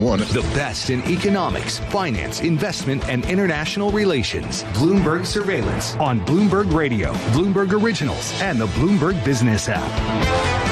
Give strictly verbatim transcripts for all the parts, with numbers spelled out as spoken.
One. The best in economics, finance, investment, and international relations. Bloomberg Surveillance on Bloomberg Radio, Bloomberg Originals, and the Bloomberg Business app.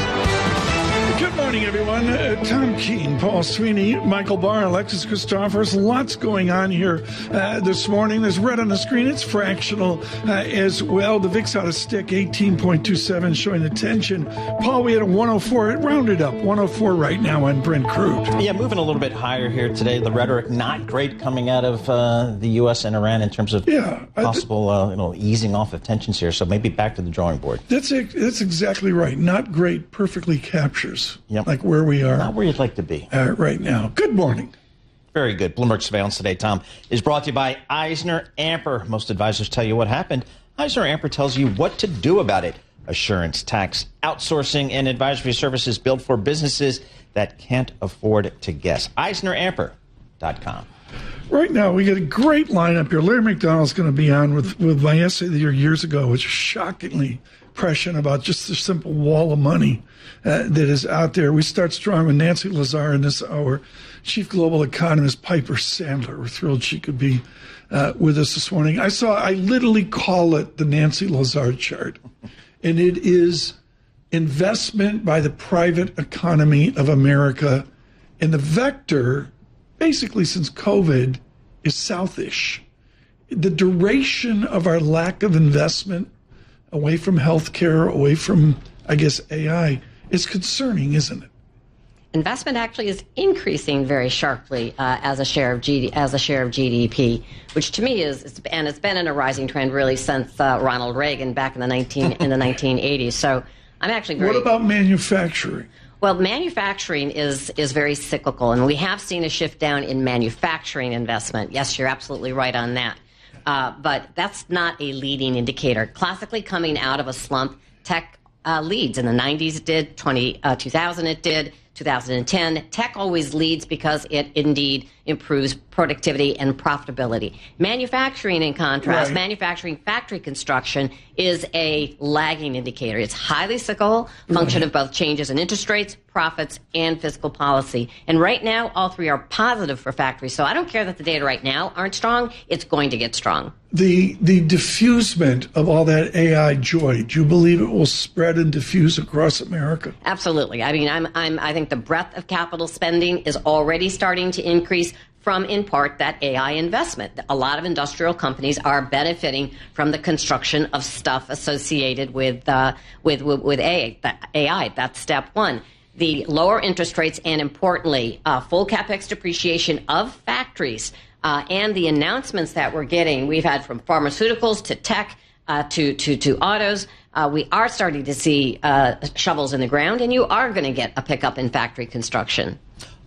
Good morning, everyone. Uh, Tom Keene, Paul Sweeney, Michael Barr, Alexis Christophers. Lots going on here uh, this morning. There's red on the screen. It's fractional uh, as well. The V I X out of stick, eighteen point two seven, showing the tension. Paul, we had a one oh four. It rounded up. one oh four right now on Brent crude. Yeah, moving a little bit higher here today. The rhetoric not great coming out of uh, the U S and Iran in terms of yeah, possible uh, you know, easing off of tensions here. So maybe back to the drawing board. That's it, that's exactly right. Not great perfectly captures yep. like where we are. Not where you'd like to be. Uh, right now. Good morning. Very good. Bloomberg Surveillance today, Tom, is brought to you by Eisner Amper. Most advisors tell you what happened. Eisner Amper tells you what to do about it. Assurance, tax, outsourcing, and advisory services built for businesses that can't afford to guess. Eisner Amper dot com. Right now, we get a great lineup here. Larry McDonald's going to be on with, with my essay the year years ago, which is shockingly prescient about just the simple wall of money uh, that is out there. We start strong with Nancy Lazar in this hour. Chief Global Economist Piper Sandler. We're thrilled she could be uh, with us this morning. I saw, I literally call it the Nancy Lazar chart. And it is investment by the private economy of America. And the vector, basically since COVID, is southish. The duration of our lack of investment away from healthcare, away from, I guess, A I, is concerning, isn't it? Investment actually is increasing very sharply uh, as a share of G D, as a share of G D P, which to me is, is and it's been in a rising trend really since uh, Ronald Reagan back in the nineteen in the nineteen eighties. So I'm actually very. What about manufacturing? Well, manufacturing is is very cyclical, and we have seen a shift down in manufacturing investment. Yes, you're absolutely right on that. Uh, but that's not a leading indicator. Classically, coming out of a slump, tech uh, leads. In the nineties, it did. twenty, uh, two thousand, it did. two thousand ten, tech always leads because it indeed improves productivity and profitability. Manufacturing, in contrast, right. manufacturing factory construction is a lagging indicator. It's highly cyclical, function right. of both changes in interest rates, profits, and fiscal policy. And right now, all three are positive for factories. So I don't care that the data right now aren't strong. It's going to get strong. The the diffusement of all that A I joy, do you believe it will spread and diffuse across America? Absolutely. I mean, I'm, I'm, I think the breadth of capital spending is already starting to increase from, in part, that A I investment. A lot of industrial companies are benefiting from the construction of stuff associated with uh, with, with, with A I. That's step one. The lower interest rates and, importantly, uh, full capex depreciation of factories uh, and the announcements that we're getting, we've had from pharmaceuticals to tech uh, to, to, to autos. Uh, we are starting to see uh, shovels in the ground, and you are going to get a pickup in factory construction.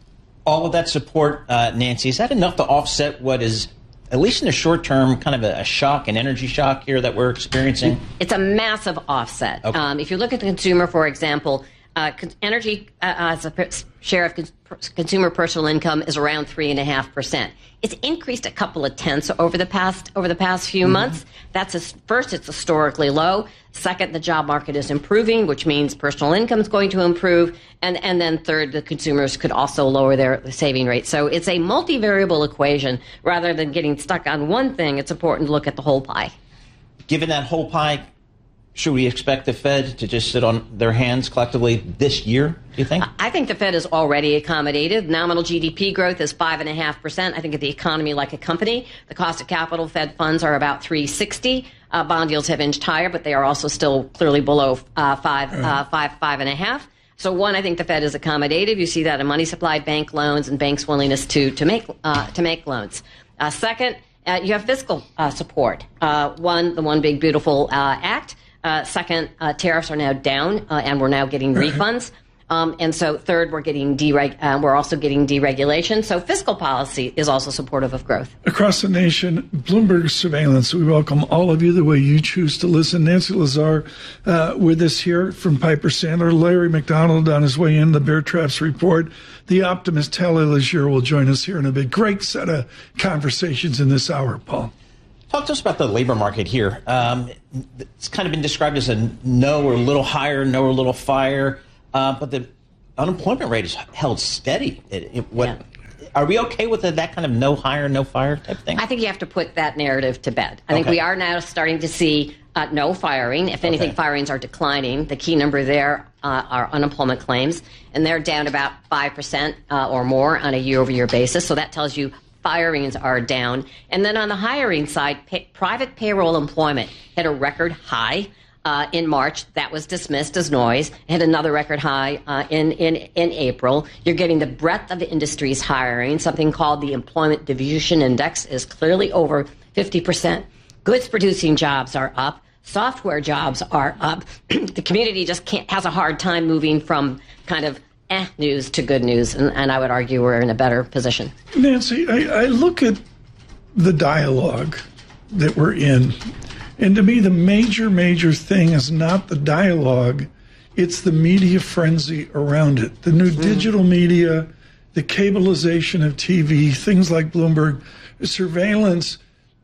All of that support, uh, Nancy, is that enough to offset what is, at least in the short term, kind of a, a shock, an energy shock here that we're experiencing? It's a massive offset. Okay. Um, if you look at the consumer, for example, uh, con- energy uh, as a per- share of cons- consumer personal income is around three and a half percent. It's increased a couple of tenths over the past over the past few mm-hmm. months. That's a, first, it's historically low. Second, the job market is improving, which means personal income is going to improve. And, and then third, the consumers could also lower their saving rate. So it's a multivariable equation. Rather than getting stuck on one thing, it's important to look at the whole pie. Given that whole pie, should we expect the Fed to just sit on their hands collectively this year, do you think? I think the Fed is already accommodated. Nominal G D P growth is five point five percent. I think of the economy like a company. The cost of capital Fed funds are about three sixty. Uh, bond yields have inched higher, but they are also still clearly below uh, five, uh, five, five and a half. So one, I think the Fed is accommodative. You see that in money supply, bank loans, and banks' willingness to to make uh, to make loans. Uh, second, uh, you have fiscal uh, support. Uh, one, the One Big Beautiful uh, Act. Uh, second, uh, tariffs are now down, uh, and we're now getting refunds. Um, and so, third, we're getting dereg- uh, we're also getting deregulation. So, fiscal policy is also supportive of growth. Across the nation, Bloomberg Surveillance. We welcome all of you the way you choose to listen. Nancy Lazar uh, with us here from Piper Sandler. Larry McDonald on his way in, the Bear Traps Report. The optimist Taylor Leger will join us here in a bit. Great set of conversations in this hour, Paul. Talk to us about the labor market here. Um, it's kind of been described as a no or a little higher, no or a little fire, uh, but the unemployment rate is held steady. It, it, what, Are we okay with that kind of no hire, no fire type thing? I think you have to put that narrative to bed. I think Okay. we are now starting to see uh, no firing. If anything, Okay. firings are declining. The key number there uh, are unemployment claims, and they're down about five percent uh, or more on a year-over-year basis. So that tells you firings are down. And then on the hiring side, pay, private payroll employment hit a record high uh, in March. That was dismissed as noise. Hit another record high uh, in, in, in April. You're getting the breadth of the industry's hiring. Something called the Employment Diffusion Index is clearly over fifty percent. Goods-producing jobs are up. Software jobs are up. The community just can't has a hard time moving from kind of eh news to good news, and, and I would argue we're in a better position. Nancy, I, I look at the dialogue that we're in, and to me the major, major thing is not the dialogue, it's the media frenzy around it. The new mm. digital media, the cableization of T V, things like Bloomberg, surveillance.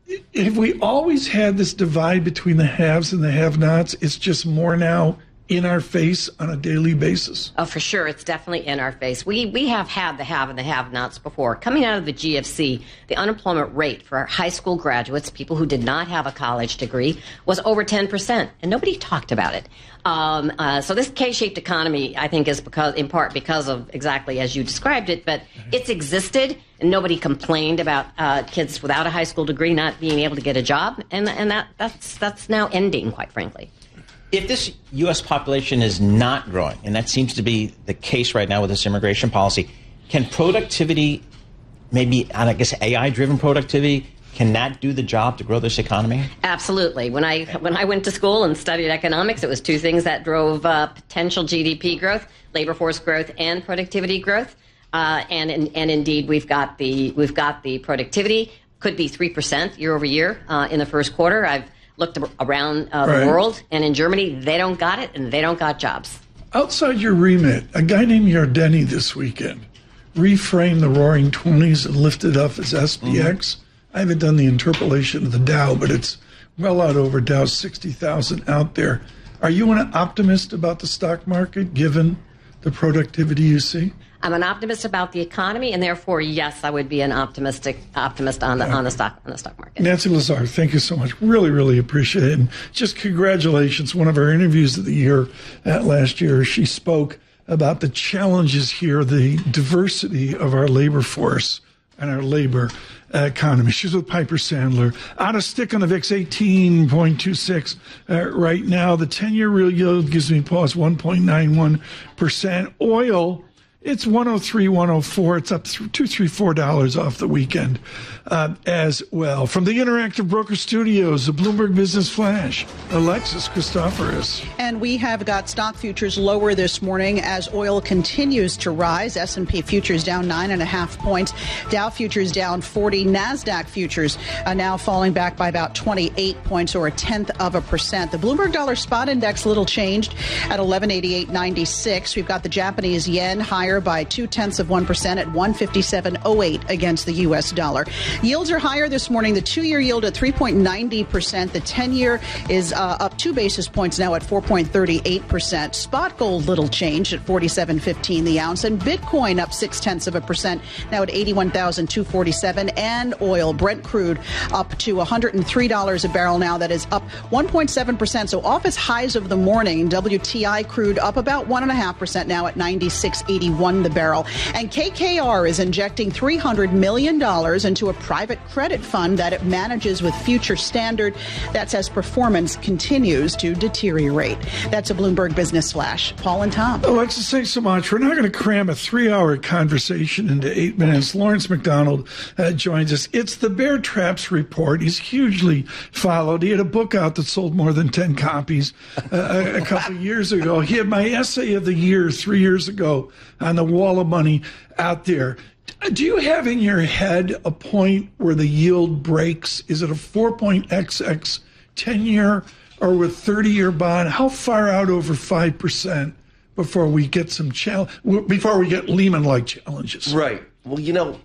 If we always had this divide between the haves and the have-nots, it's just more now in our face on a daily basis. Oh, for sure. It's definitely in our face. We we have had the have and the have-nots before. Coming out of the G F C, the unemployment rate for our high school graduates, people who did not have a college degree, was over ten percent, and nobody talked about it. Um, uh, so this K-shaped economy, I think, is because in part because of exactly as you described it, but it's existed, and nobody complained about uh, kids without a high school degree not being able to get a job, and and that that's that's now ending, quite frankly. If this U S population is not growing, and that seems to be the case right now with this immigration policy, can productivity, maybe, I guess, A I-driven productivity, can that do the job to grow this economy? Absolutely. When I when I went to school and studied economics, it was two things that drove uh, potential G D P growth: labor force growth and productivity growth. Uh, and, and and indeed, we've got the we've got the productivity could be three percent year over year uh, in the first quarter. I've looked around uh, right. the world, and in Germany, they don't got it, and they don't got jobs. Outside your remit, a guy named Yardeni this weekend reframed the Roaring Twenties and lifted up as S P X. Mm-hmm. I haven't done the interpolation of the Dow, but it's well out over Dow's sixty thousand out there. Are you an optimist about the stock market, given the productivity you see? I'm an optimist about the economy, and therefore, yes, I would be an optimistic optimist on the on the stock on the stock market. Nancy Lazar, thank you so much. Really, really appreciate it. And just congratulations. One of our interviews of the year uh, last year, she spoke about the challenges here, the diversity of our labor force and our labor uh, economy. She's with Piper Sandler. Out of stick on the V I X, eighteen point two six uh, right now. The ten-year real yield gives me pause, one point nine one percent. Oil, it's one oh three, one oh four. It's up two dollars, three dollars, four dollars off the weekend uh, as well. From the Interactive Broker Studios, the Bloomberg Business Flash, Alexis Christoforous. And we have got stock futures lower this morning as oil continues to rise. S and P futures down nine and a half points. Dow futures down forty. NASDAQ futures are now falling back by about twenty-eight points, or a tenth of a percent. The Bloomberg Dollar Spot Index little changed at eleven eighty-eight ninety-six. We've got the Japanese yen higher by two tenths of one percent at one fifty-seven oh eight against the U S dollar. Yields are higher this morning. The two-year yield at three point nine zero percent. The ten-year is uh, up two basis points now at four point three eight percent. Spot gold little changed at forty-seven fifteen the ounce, and Bitcoin up six tenths of a percent now at eighty-one thousand two hundred forty-seven. And oil, Brent crude, up to one hundred three dollars a barrel now. That is up one point seven percent. So off its highs of the morning. W T I crude up about one point five percent now at ninety-six eighty-one the barrel. And K K R is injecting three hundred million dollars into a private credit fund that it manages with Future Standard. That's as performance continues to deteriorate. That's a Bloomberg Business Flash. Paul and Tom. Alexis, thanks so much. We're not going to cram a three-hour conversation into eight minutes. Lawrence McDonald uh, joins us. It's the Bear Traps Report. He's hugely followed. He had a book out that sold more than ten copies uh, a, a couple of years ago. He had my essay of the year three years ago on the wall of money out there. Do you have in your head a point where the yield breaks? Is it a four point X X ten-year or with thirty-year bond? How far out over five percent before we get some challenge, before we get Lehman-like challenges? Right. Well, you know,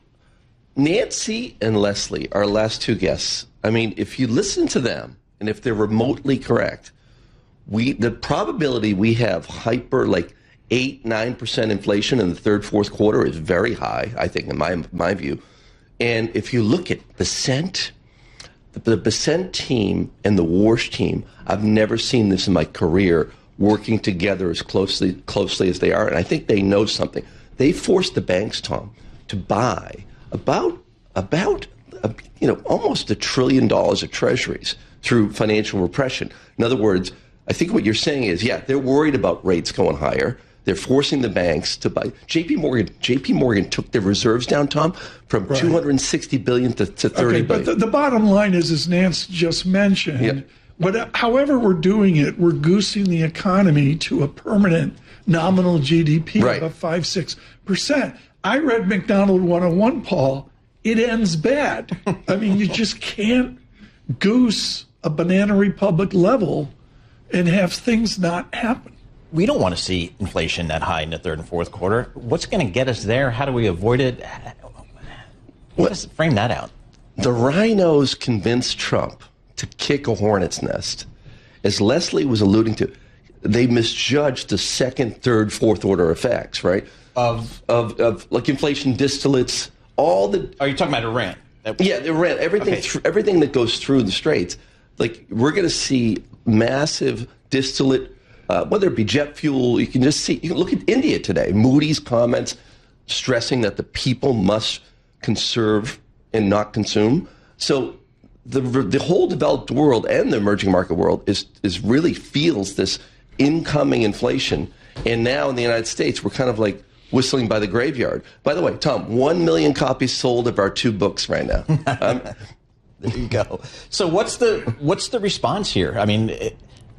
Nancy and Leslie, our last two guests, I mean, if you listen to them and if they're remotely correct, we the probability we have hyper, like eight, nine percent inflation in the third, fourth quarter is very high, I think, in my my view. And if you look at Bessent, the, the Bessent team and the Warsh team, I've never seen this in my career working together as closely closely as they are. And I think they know something. They forced the banks, Tom, to buy about about a, you know almost a trillion dollars of treasuries through financial repression. In other words, I think what you're saying is, yeah, they're worried about rates going higher. They're forcing the banks to buy. J P Morgan, J P Morgan took their reserves down, Tom, from right. two hundred sixty billion to, to thirty okay, billion. But the, the bottom line is, as Nance just mentioned, yep. but however we're doing it, we're goosing the economy to a permanent nominal G D P right. of five, six percent. I read McDonald one oh one, Paul. It ends bad. I mean, you just can't goose a Banana Republic level and have things not happen. We don't want to see inflation that high in the third and fourth quarter. What's going to get us there? How do we avoid it? Let's frame that out. The rhinos convinced Trump to kick a hornet's nest. As Leslie was alluding to, they misjudged the second, third, fourth order effects, right? Of of, of like inflation distillates, all the... Are you talking about Iran? Yeah, Iran. Everything, okay. th- everything that goes through the straits. Like, we're going to see massive distillate... Uh, whether it be jet fuel, you can just see, you can look at India today. Moody's comments stressing that the people must conserve and not consume. So the the whole developed world and the emerging market world is is really feels this incoming inflation. And now in the United States, we're kind of like whistling by the graveyard. By the way, Tom, one million copies sold of our two books right now. Um, there you go. So what's the what's the response here? I mean. It,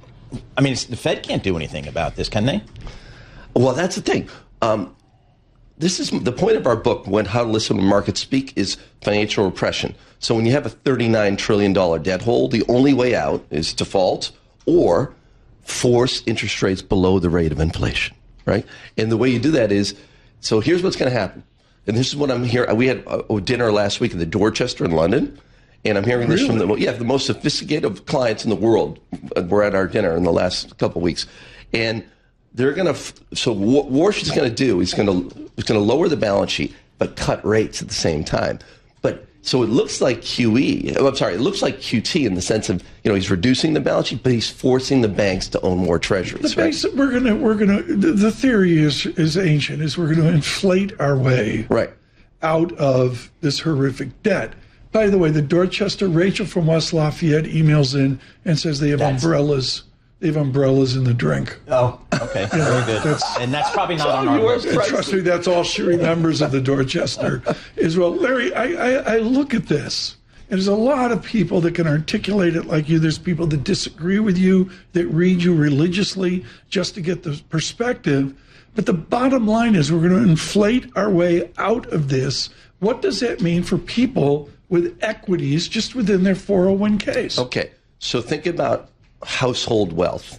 I mean, the Fed can't do anything about this, can they? Well, that's the thing. Um, this is the point of our book, When How to Listen When Markets Speak, is financial repression. So when you have a thirty-nine trillion dollars debt hole, the only way out is default or force interest rates below the rate of inflation, right? And the way you do that is, so here's what's going to happen. And this is what I'm here. We had a dinner last week in the Dorchester in London. And I'm hearing this really? from the yeah the most sophisticated clients in the world. Were at our dinner in the last couple of weeks, and they're going to. So what Warsh is going to do is going to is going to lower the balance sheet, but cut rates at the same time. But so it looks like Q E. I'm sorry, it looks like Q T in the sense of you know he's reducing the balance sheet, but he's forcing the banks to own more treasuries. The right? basic, we're gonna we're gonna. The, the theory is is ancient. Is we're going to inflate our way right out of this horrific debt. By the way, the Dorchester, Rachel from West Lafayette emails in and says they have that's, umbrellas. They have umbrellas in the drink. Oh, okay. You know, very good. That's, and that's probably not on our list. Trust me, that's all she remembers of the Dorchester is, well, Larry, I, I, I look at this, and there's a lot of people that can articulate it like you. There's people that disagree with you, that read you religiously just to get the perspective. But the bottom line is we're going to inflate our way out of this. What does that mean for people with equities just within their four oh one k's? Okay, so think about household wealth.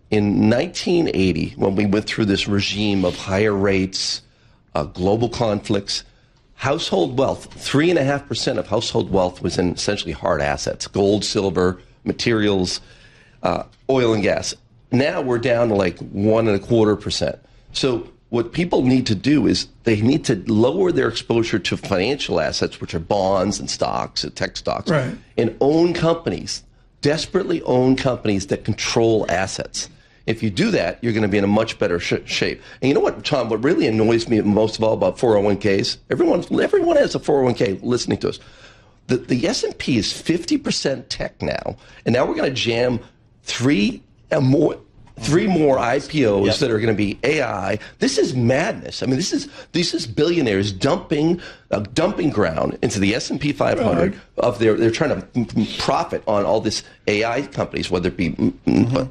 In nineteen eighty, when we went through this regime of higher rates, uh, global conflicts, household wealth, three and a half percent of household wealth was in essentially hard assets, gold, silver, materials, uh, oil and gas. Now we're down to like one and a quarter percent. So what people need to do is they need to lower their exposure to financial assets, which are bonds and stocks and tech stocks, right. and own companies, desperately own companies that control assets. If you do that, you're going to be in a much better sh- shape. And you know what, Tom, what really annoys me most of all about four oh one k's? Everyone, everyone has a four oh one k listening to us. The, the S and P is fifty percent tech now, and now we're going to jam three uh, more Three more I P Os yep. that are going to be A I. This is madness. I mean, this is this is billionaires dumping uh, dumping ground into the S and P five hundred right. of their. They're trying to m- profit on all this A I companies, whether it be mm-hmm. uh,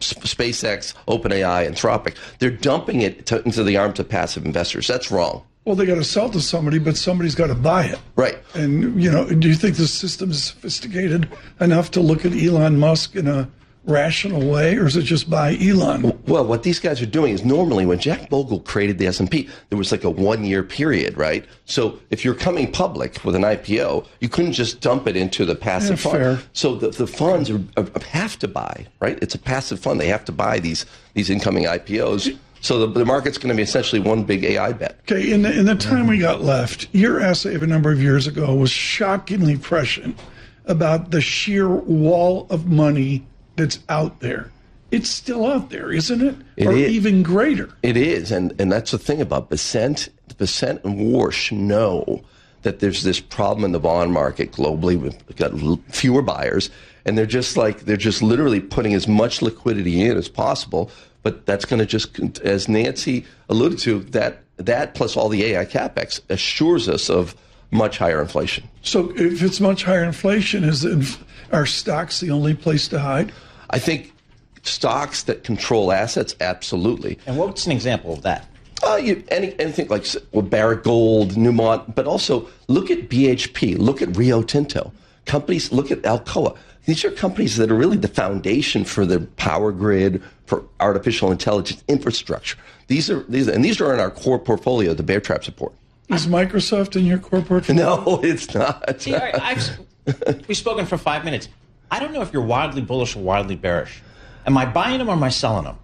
SpaceX, OpenAI, Anthropic. They're dumping it to, into the arms of passive investors. That's wrong. Well, they got to sell to somebody, but somebody's got to buy it. Right. And you know, do you think the system is sophisticated enough to look at Elon Musk in a rational way, or is it just by Elon? Well, what these guys are doing is normally when Jack Bogle created the S and P, there was like a one-year period, right? So if you're coming public with an I P O, you couldn't just dump it into the passive yeah, fund. Fair. So the, the funds are, are, have to buy, right? It's a passive fund. They have to buy these these incoming I P Os. So the, the market's going to be essentially one big A I bet. Okay, in the, in the time we got left, your essay of a number of years ago was shockingly prescient about the sheer wall of money that's out there. It's still out there, isn't it? It or is. even greater. It is, and, and that's the thing about Bessent. Bessent and Warsh know that there's this problem in the bond market globally. We've got fewer buyers, and they're just like they're just literally putting as much liquidity in as possible. But that's going to just, as Nancy alluded to, that that plus all the A I capex assures us of much higher inflation. So if it's much higher inflation, is inf- are stocks the only place to hide? I think stocks that control assets, absolutely. And what's an example of that? Uh, you, any, anything like well, Barrick Gold, Newmont, but also look at B H P, look at Rio Tinto. Companies, look at Alcoa. These are companies that are really the foundation for the power grid, for artificial intelligence infrastructure. These are these, and these are in our core portfolio, the Bear Trap support. Is Microsoft in your core portfolio? No, it's not. See, I, I've, we've spoken for five minutes. I don't know if you're wildly bullish or wildly bearish. Am I buying them or am I selling them?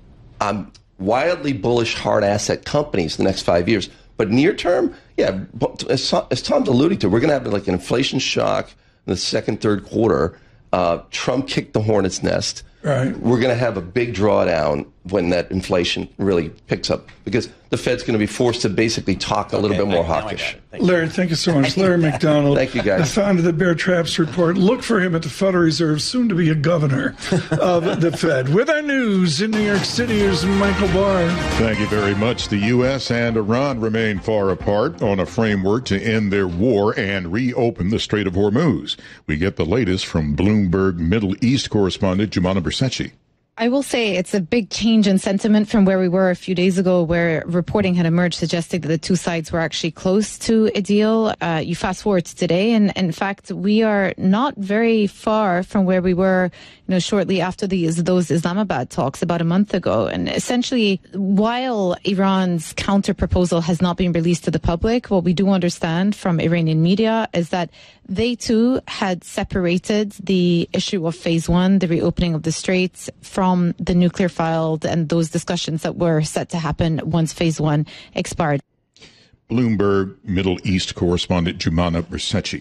I'm wildly bullish hard asset companies the next five years. But near term, yeah, as, as Tom's alluding to, we're going to have like an inflation shock in the second, third quarter. Uh, Trump kicked the hornet's nest. Right. We're going to have a big drawdown when that inflation really picks up because the Fed's going to be forced to basically talk a Okay, little bit more now I hawkish. got it. Thank you. Larry, thank you so much. Larry McDonald. Thank you, guys. The founder of the Bear Traps Report. Look for him at the Federal Reserve, soon to be a governor of the Fed. With our news in New York City, here's Michael Barr. Thank you very much. The U S and Iran remain far apart on a framework to end their war and reopen the Strait of Hormuz. We get the latest from Bloomberg Middle East correspondent Jumana Bercetchi. I will say it's a big change in sentiment from where we were a few days ago, where reporting had emerged suggesting that the two sides were actually close to a deal. Uh, you fast forward to today, and in fact, we are not very far from where we were, you know, shortly after these those Islamabad talks about a month ago. And essentially, while Iran's counter proposal has not been released to the public, what we do understand from Iranian media is that they too had separated the issue of phase one, the reopening of the straits, from the nuclear file and those discussions that were set to happen once phase one expired. Bloomberg Middle East correspondent Jumana Bercetchi.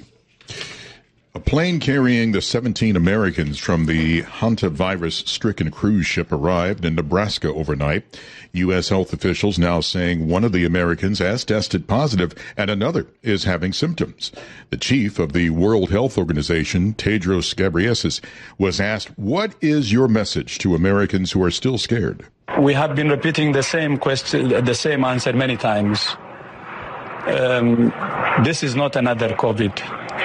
A plane carrying the seventeen Americans from the hantavirus-stricken cruise ship arrived in Nebraska overnight. U S health officials now saying one of the Americans has tested positive and another is having symptoms. The chief of the World Health Organization, Tedros Ghebreyesus, was asked, "What is your message to Americans who are still scared?" We have been repeating the same question, the same answer many times. Um, this is not another COVID.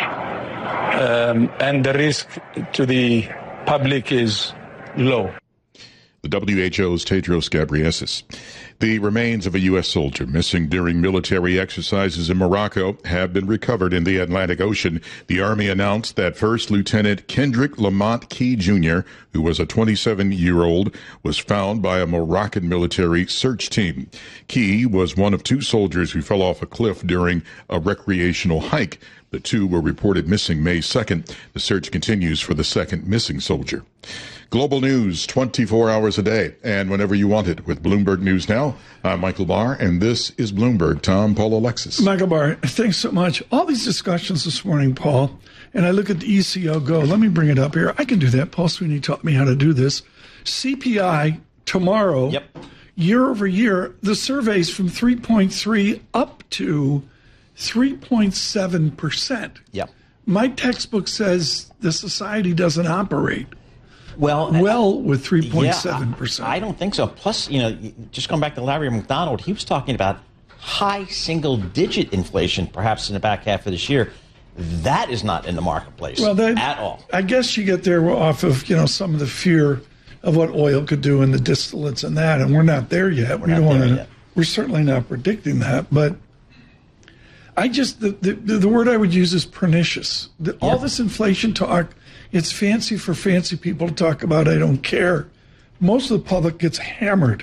Um, and the risk to the public is low. The W H O's Tedros Ghebreyesus. The remains of a U S soldier missing during military exercises in Morocco have been recovered in the Atlantic Ocean. The Army announced that First Lieutenant Kendrick Lamont Key Junior, who was a twenty-seven-year-old, was found by a Moroccan military search team. Key was one of two soldiers who fell off a cliff during a recreational hike. The two were reported missing May second. The search continues for the second missing soldier. Global news twenty-four hours a day and whenever you want it with Bloomberg News Now. I'm Michael Barr, and this is Bloomberg. Tom, Paul, Alexis. Michael Barr, thanks so much. All these discussions this morning, Paul, and I look at the E C O Go. Let me bring it up here. I can do that. Paul Sweeney taught me how to do this. C P I tomorrow, Yep. year over year, the survey's from three point three up to three point seven percent. Yep. My textbook says the society doesn't operate Well, well with three point seven percent. Yeah, I, I don't think so. Plus, you know, just going back to Larry McDonald, he was talking about high single-digit inflation, perhaps in the back half of this year. That is not in the marketplace well, that, at all. I guess you get there off of, you know, some of the fear of what oil could do in the distillates and that, and we're not there yet. We're we not don't there want to. yet. We're certainly not predicting that, but I just the the, the word I would use is pernicious. The, all this inflation talk, it's fancy for fancy people to talk about. I don't care. Most of the public gets hammered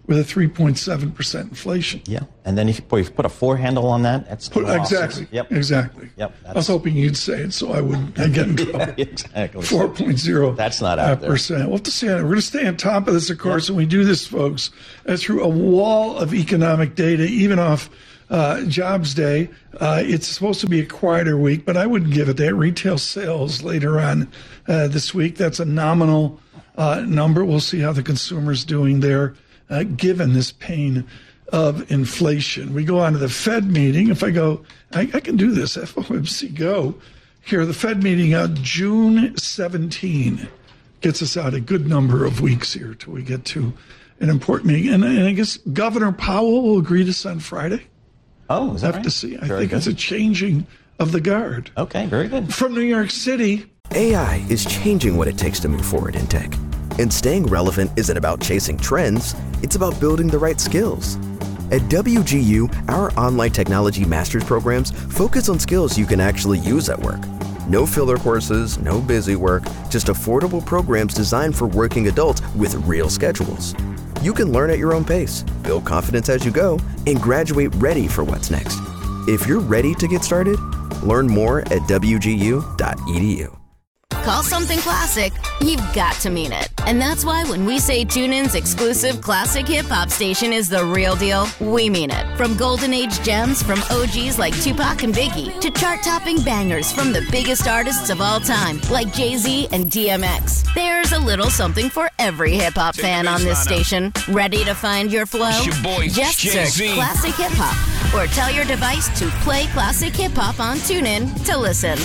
with a three point seven percent inflation. Yeah. And then if you, boy, if you put a four handle on that, that's put, exactly. Yep. Exactly. Yep. I was hoping you'd say it so I wouldn't I'd get in trouble. Yeah, exactly. four point oh. That's not out there. Percent. We'll have to see. We're going to stay on top of this, of course, yep. and we do this, folks, uh, through a wall of economic data, even off uh, Jobs Day. Uh, it's supposed to be a quieter week, but I wouldn't give it that. Retail sales later on uh, this week, that's a nominal uh, number. We'll see how the consumer's doing there, uh, given this pain of inflation. We go on to the Fed meeting. If I go, I, I can do this, F O M C, go. Here, the Fed meeting on June seventeenth gets us out a good number of weeks here till we get to an important meeting. And, and I guess Governor Powell will agree to this on Friday. Oh, is that Have right? to see. I very think good. it's a changing of the guard. Okay, very good. From New York City. A I is changing what it takes to move forward in tech. And staying relevant isn't about chasing trends, it's about building the right skills. At W G U, our online technology master's programs focus on skills you can actually use at work. No filler courses, no busy work, just affordable programs designed for working adults with real schedules. You can learn at your own pace, build confidence as you go, and graduate ready for what's next. If you're ready to get started, learn more at W G U dot E D U. Call something classic, you've got to mean it. And that's why when we say TuneIn's exclusive classic hip-hop station is the real deal, we mean it. From golden age gems from O Gs like Tupac and Biggie to chart-topping bangers from the biggest artists of all time like Jay-Z and D M X. There's a little something for every hip-hop fan on this station. Ready to find your flow? It's your boy, Just Jay-Z. search Classic Hip-Hop or tell your device to play Classic Hip-Hop on TuneIn to listen.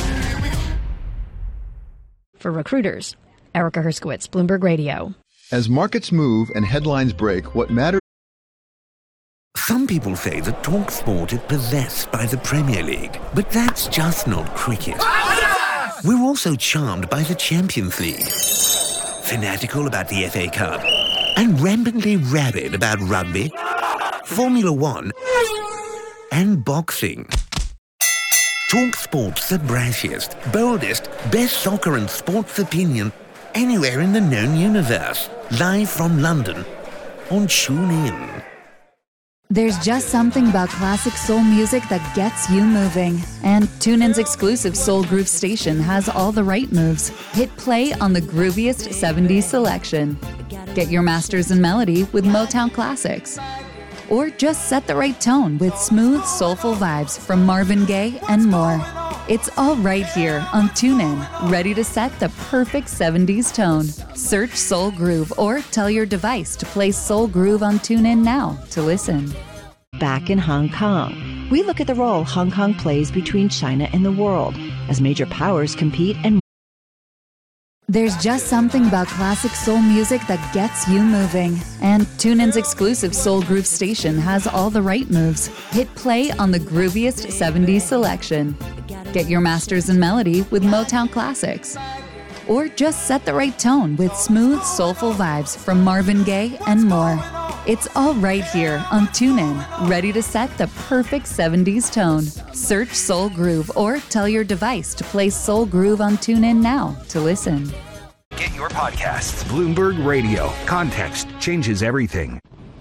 For recruiters, Erica Herskowitz, Bloomberg Radio. As markets move and headlines break, what matters... Some people say that TalkSport is possessed by the Premier League, but that's just not cricket. We're also charmed by the Champions League, fanatical about the F A Cup, and rampantly rabid about rugby, Formula One, and boxing. TalkSport's the brashiest, boldest, best soccer and sports opinion anywhere in the known universe. Live from London on TuneIn. There's just something about classic soul music that gets you moving. And TuneIn's exclusive Soul Groove station has all the right moves. Hit play on the grooviest seventies selection. Get your masters in melody with Motown classics. Or just set the right tone with smooth, soulful vibes from Marvin Gaye and more. It's all right here on TuneIn, ready to set the perfect seventies tone. Search Soul Groove or tell your device to play Soul Groove on TuneIn now to listen. Back in Hong Kong, we look at the role Hong Kong plays between China and the world as major powers compete and There's just something about classic soul music that gets you moving. And TuneIn's exclusive Soul Groove station has all the right moves. Hit play on the grooviest seventies selection. Get your masters in melody with Motown classics. Or just set the right tone with smooth, soulful vibes from Marvin Gaye and more. It's all right here on TuneIn, ready to set the perfect seventies tone. Search Soul Groove or tell your device to play Soul Groove on TuneIn now to listen. Get your podcasts. Bloomberg Radio. Context changes everything.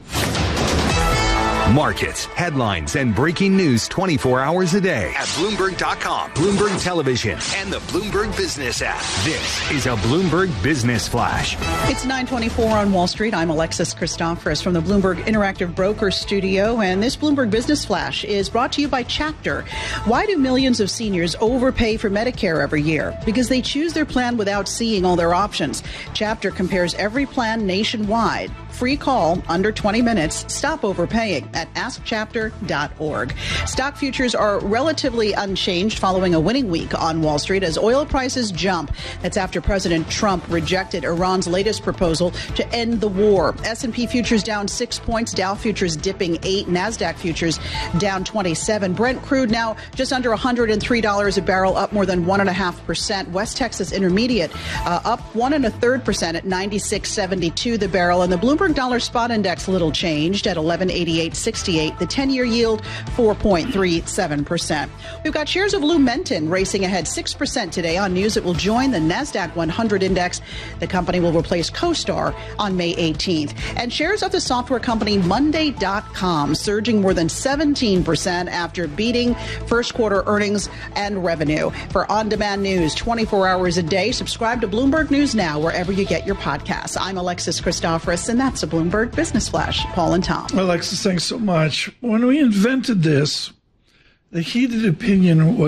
Markets, headlines, and breaking news twenty-four hours a day at Bloomberg dot com, Bloomberg Television, and the Bloomberg Business app. This is a Bloomberg Business Flash. It's nine twenty-four on Wall Street. I'm Alexis Christoforous from the Bloomberg Interactive Brokers Studio, and this Bloomberg Business Flash is brought to you by Chapter. Why do millions of seniors overpay for Medicare every year? Because they choose their plan without seeing all their options. Chapter compares every plan nationwide. Free call, under twenty minutes. Stop overpaying at ask chapter dot org. Stock futures are relatively unchanged following a winning week on Wall Street as oil prices jump. That's after President Trump rejected Iran's latest proposal to end the war. S and P futures down six points, Dow futures dipping eight, NASDAQ futures down twenty-seven. Brent crude now just under one hundred three dollars a barrel, up more than one point five percent. West Texas Intermediate uh, up one and a third percent at ninety-six seventy-two the barrel. And the Bloomberg Bloomberg Dollar Spot Index little changed at eleven eighty-eight sixty-eight. The ten-year yield four point three seven percent. We've got shares of Lumentum racing ahead six percent today on news it will join the NASDAQ one hundred index. The company will replace CoStar on May eighteenth. And shares of the software company Monday dot com surging more than seventeen percent after beating first quarter earnings and revenue. For on-demand news twenty-four hours a day, subscribe to Bloomberg News Now wherever you get your podcasts. I'm Alexis Christoforous, and that's a Bloomberg Business Flash. Paul and Tom. Alexis, thanks so much. When we invented this, the heated opinion was